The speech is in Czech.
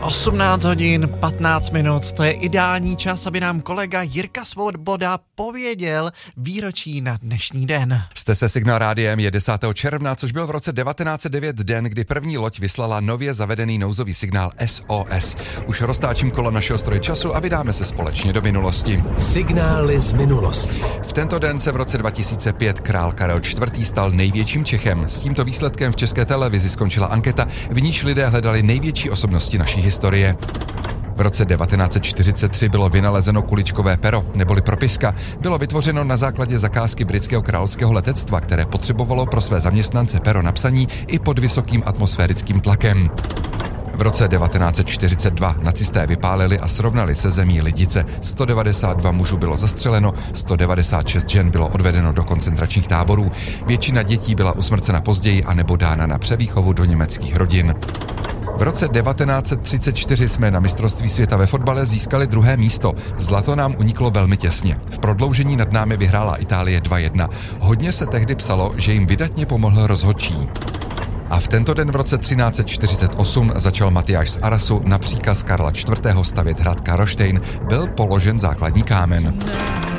18 hodin 15 minut, to je ideální čas, aby nám kolega Jirka Svoboda pověděl výročí na dnešní den. Jste se Signál rádiem, je 10. června, což byl v roce 1909 den, kdy první loď vyslala nově zavedený nouzový signál SOS. Už roztáčím kola našeho stroje času a vydáme se společně do minulosti. Signály z minulosti. V tento den se v roce 2005 král Karel IV. Stal největším Čechem. S tímto výsledkem v České televizi skončila anketa, v níž lidé hledali největší osobnosti naší historie. V roce 1943 bylo vynalezeno kuličkové pero, neboli propiska. Bylo vytvořeno na základě zakázky britského královského letectva, které potřebovalo pro své zaměstnance pero na psaní i pod vysokým atmosférickým tlakem. V roce 1942 nacisté vypálili a srovnali se zemí Lidice. 192 mužů bylo zastřeleno, 196 žen bylo odvedeno do koncentračních táborů. Většina dětí byla usmrcena později a nebo dána na převýchovu do německých rodin. V roce 1934 jsme na mistrovství světa ve fotbale získali 2. místo. Zlato nám uniklo velmi těsně. V prodloužení nad námi vyhrála Itálie 2-1. Hodně se tehdy psalo, že jim vydatně pomohl rozhodčí. A v tento den v roce 1348 začal Matyáš z Arasu na příkaz Karla IV. Stavět hrad Karlštejn. Byl položen základní kámen.